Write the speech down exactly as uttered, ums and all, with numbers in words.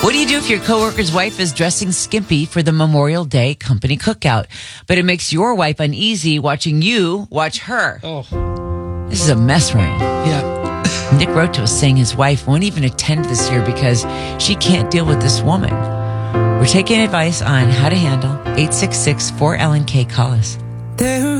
What do you do if your coworker's wife is dressing skimpy for the Memorial Day company cookout, but it makes your wife uneasy watching you watch her? Oh, This is a mess, Ryan. yeah. Nick wrote to us saying his wife won't even attend this year because she can't deal with this woman. We're taking advice on how to handle eight six six four L N K. Call us.